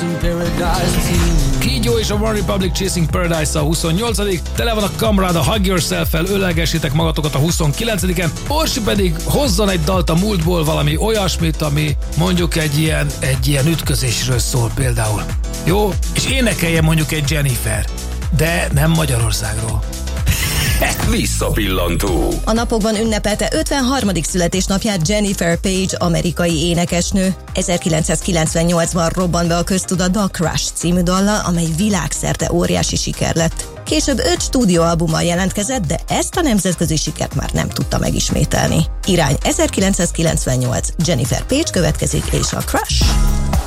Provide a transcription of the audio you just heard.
Kígyó és a One Republic Chasing Paradise a 28. Tele van a Kamrád a Hug Yourself-fel, ölelgessétek magatokat a 29-en. Orsi pedig hozzon egy dalt a múltból, valami olyasmit, ami mondjuk egy ilyen ütközésről szól például. Jó? És énekelje mondjuk egy Jennifer, de nem Magyarországról. Visszapillantó. A napokban ünnepelte 53. születésnapját Jennifer Page, amerikai énekesnő. 1998-ban robbant be a köztudatba a Crush című dallal, amely világszerte óriási siker lett. Később 5 stúdióalbummal jelentkezett, de ezt a nemzetközi sikert már nem tudta megismételni. Irány 1998, Jennifer Page következik, és a Crush.